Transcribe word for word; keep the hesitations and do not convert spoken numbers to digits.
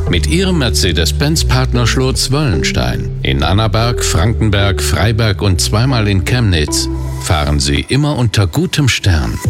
Mit Ihrem Mercedes-Benz-Partner Schlotz-Wöllenstein in Annaberg, Frankenberg, Freiberg und zweimal in Chemnitz fahren Sie immer unter gutem Stern.